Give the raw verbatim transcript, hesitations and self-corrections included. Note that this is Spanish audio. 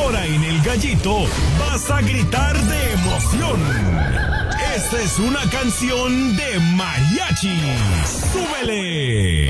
Ahora en El Gallito vas a gritar de emoción. Esta es una canción de mariachi. ¡Súbele!